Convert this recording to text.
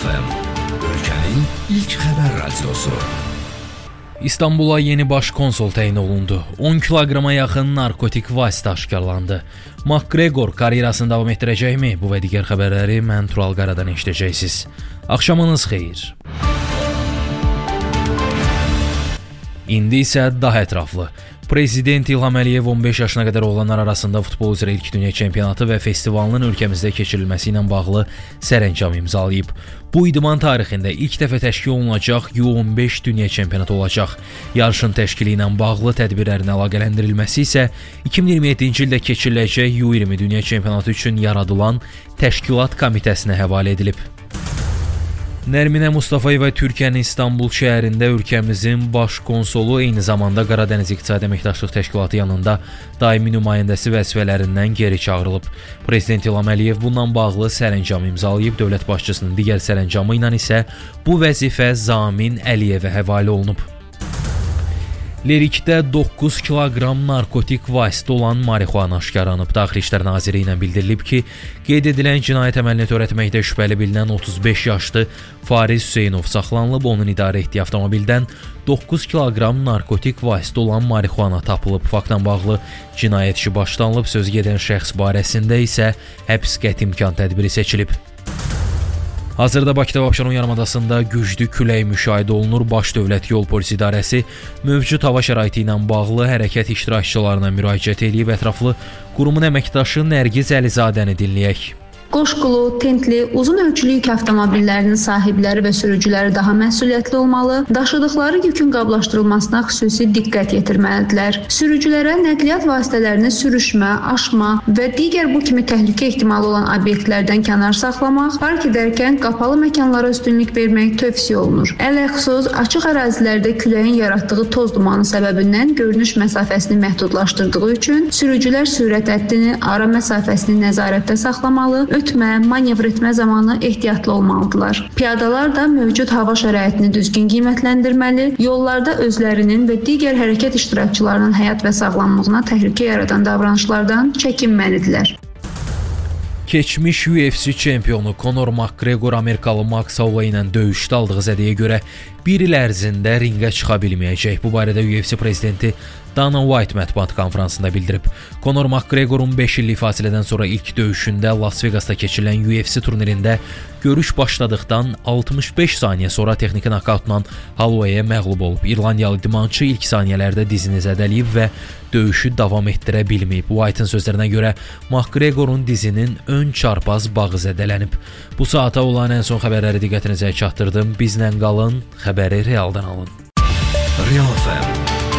FM, ölkənin ilk xəbər radiosu. İstanbula yeni baş konsul təyin olundu. 10 kiloqrama yaxın narkotik vasitə aşkarlandı. McGregor karyerasını davam etdirəcəkmi? Bu və digər xəbərləri mən Tural Qaradan eşidəcəksiniz. Axşamınız xeyir. İndi isə daha ətraflı. Prezident İlham Əliyev 15 yaşına qədər oğlanlar arasında futbol üzrə ilk dünya çempionatı və festivalının ölkəmizdə keçirilməsi ilə bağlı sərəncam imzalayıb. Bu idman tarixində ilk dəfə təşkil olunacaq U15 dünya çempionatı olacaq. Yarışın təşkili ilə bağlı tədbirlərin əlaqələndirilməsi isə 2027-ci ildə keçiriləcək U20 dünya çempionatı üçün yaradılan təşkilat komitəsinə həvalə edilib. Nərminə Mustafayeva Türkiyənin İstanbul şəhərində ölkəmizin baş konsolu, eyni zamanda Qaradəniz İqtisadi Əməkdaşlıq Təşkilatı yanında daimi nümayəndəsi vəzifələrindən geri çağırılıb. Prezident İlham Əliyev bununla bağlı sərəncam imzalayıb, dövlət başçısının digər sərəncamı ilə isə bu vəzifə Zamin Əliyevə həvalə olunub. Lerikdə 9 kiloqram narkotik vasitə olan marixuana aşkarlanıb. Daxili İşlər Nazirliyi ilə bildirilib ki, qeyd edilən cinayət əməlini törətməkdə şübhəli bilinən 35 yaşlı Fariz Hüseynov saxlanılıb. Onun idarə etdiyi avtomobildən 9 kiloqram narkotik vasitə olan marixuana tapılıb. Faktla bağlı cinayət işi başlanılıb. Söz gedən şəxs barəsində isə həbs qəti imkan tədbiri seçilib. Hazırda Bakıda və Abşeron yarımadasında güclü külək müşahidə olunur. Baş Dövlət Yol Polisi İdarəsi mövcud hava şəraiti ilə bağlı hərəkət iştirakçılarına müraciət edib. Ətraflı qurumun əməkdaşı Nərgiz Əlizadəni dinləyək. Qoşqulu, tentli, uzun ölçülü yük avtomobillərinin sahibləri və sürücüləri daha məsuliyyətli olmalı, daşıdıqları yükün qablaşdırılmasına xüsusi diqqət yetirməlidirlər. Sürücülərə nəqliyyat vasitələrini sürüşmə, aşma və digər bu kimi təhlükə ehtimalı olan obyektlərdən kənar saxlamaq, park edərkən qapalı məkanlara üstünlük vermək tövsiyə olunur. Ələlxüsus açıq ərazilərdə küləyin yaratdığı toz dumanı səbəbindən görünüş məsafəsini məhdudlaşdırdığı üçün sürücülər sürət həddini, ara məsafəsini nəzarətdə saxlamalı, ötmə, manevr etmə zamanı ehtiyatlı olmalıdırlar. Piyadalar da mövcud hava şəraitini düzgün qiymətləndirməli, yollarda özlərinin və digər hərəkət iştirakçılarının həyat və sağlamlığına təhlükə yaradan davranışlardan çəkinməlidirlər. Keçmiş UFC çempionu Conor McGregor Amerikalı Max Holloway ilə döyüşdə aldığı zədəyə görə bir il ərzində ringə çıxa bilməyəcək. Bu barədə UFC prezidenti Dana White mətbuat konfransında bildirib. Conor McGregorun 5 illik fasilədən sonra ilk döyüşündə Las Vegasda keçirilən UFC turnirində görüş başladıqdan 65 saniyə sonra texniki nokautla Holloway-ə məğlub olub. İrlandiyalı idmançı ilk saniyələrdə dizini zədələyib və döyüşü davam etdirə bilməyib. White'ın sözlərinə görə McGregorun dizinin ön çarpaz bağı zədələnib. Bu saata olan ən son xəbərləri diqqətinizə çatdırdım. Bizlə qalın, xəbəri realdan alın. Real FM